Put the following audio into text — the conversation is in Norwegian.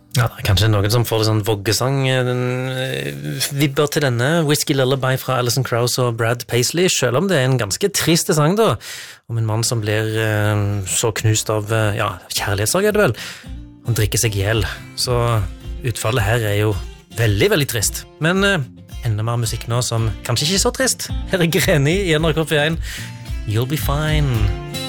Ja, det kanskje noen som får litt sånn voggesang-vibber til denne Whiskey Lullaby fra Alison Krauss og Brad Paisley, selv om det en ganske triste sang da, om en mann som blir så knust av, kjærlighetssorg er det vel. Han drikker seg ihjel, så utfallet her er jo veldig, veldig trist. Men enda mer musikk nå som kanskje ikke er så trist. Her er Greni i NRK P1. You'll be fine.